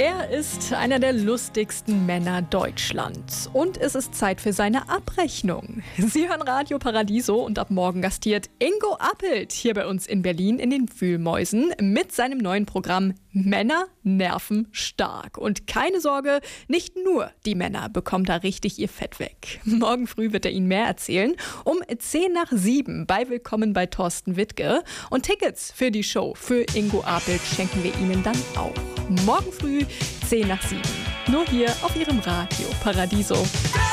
Er ist einer der lustigsten Männer Deutschlands. Und es ist Zeit für seine Abrechnung. Sie hören Radio Paradiso und ab morgen gastiert Ingo Appelt hier bei uns in Berlin in den Wühlmäusen mit seinem neuen Programm Männer nerven stark. Und keine Sorge, nicht nur die Männer bekommen da richtig ihr Fett weg. Morgen früh wird er Ihnen mehr erzählen. Um 6:50 bei Willkommen bei Thorsten Wittke. Und Tickets für die Show für Ingo Appelt schenken wir Ihnen dann auch. Morgen früh 6:50. Nur hier auf Ihrem Radio Paradiso.